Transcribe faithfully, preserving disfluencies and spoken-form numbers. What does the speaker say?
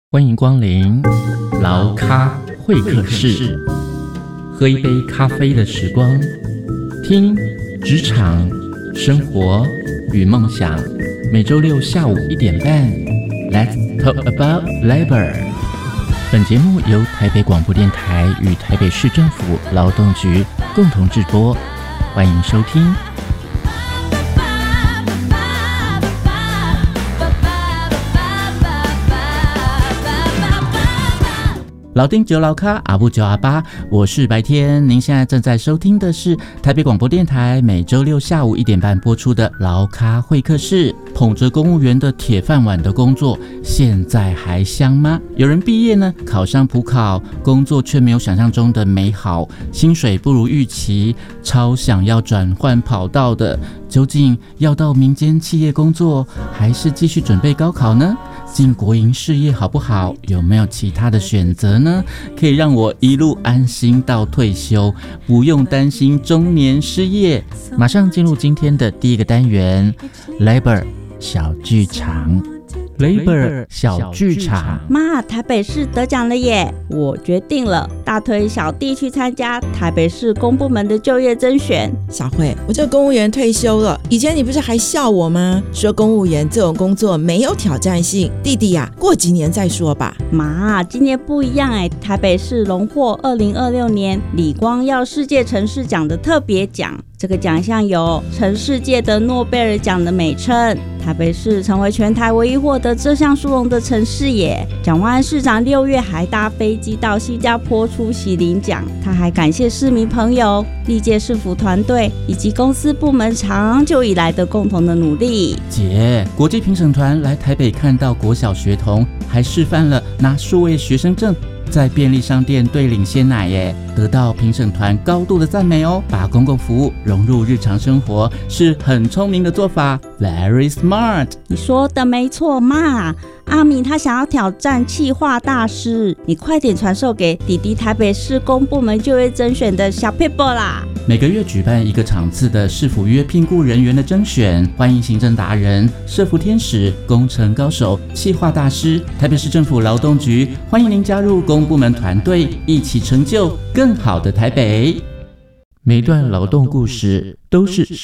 欢迎光临劳咖会客室，喝一杯咖啡的时光，听职场、生活与梦想。每周六下午一点半 ，Let's talk about labor。本节目由台北广播电台与台北市政府劳动局共同制播，欢迎收听。老丁酒老咖，阿布酒阿巴，我是白天。您现在正在收听的是台北广播电台每周六下午一点半播出的劳咖会客室。捧着公务员的铁饭碗的工作，现在还香吗？有人毕业呢，考上普考，工作却没有想象中的美好，薪水不如预期，超想要转换跑道的。究竟要到民间企业工作，还是继续准备高考呢？进国营事业好不好？有没有其他的选择呢？可以让我一路安心到退休，不用担心中年失业。马上进入今天的第一个单元 Labor 小剧场。Labor 小剧场。 妈，台北市得奖了耶！我决定了，大推小弟去参加台北市公部门的就业甄选。 小慧，我这个公务员退休了，以前你不是还笑我吗？说公务员这种工作没有挑战性。弟弟啊，过几年再说吧。 妈，今年不一样哎，台北市荣获二零二六年李光耀世界城市奖的特别奖。这个奖项有城市界的诺贝尔奖的美称，台北市成为全台唯一获得这项殊荣的城市耶。蒋万安市长六月还搭飞机到新加坡出席领奖，他还感谢市民朋友、历届市府团队以及公司部门长久以来的共同的努力。 姐，国际评审团来台北看到国小学童，还示范了拿数位学生证在便利商店兑领鲜奶耶，得到评审团高度的赞美哦。把公共服务融入日常生活是很聪明的做法 ，very smart。 你说的没错嘛，阿明他想要挑战企划大师，你快点传授给弟弟台北市公部门就业甄选的小 people 啦。 每个月举办一个场次的市府约聘雇人员的甄选，欢迎行政达人、社福天使、工程高手、企划大师。台北市政府劳动局欢迎您加入公部门团队，一起成就更好的台北。每一段劳动故事都是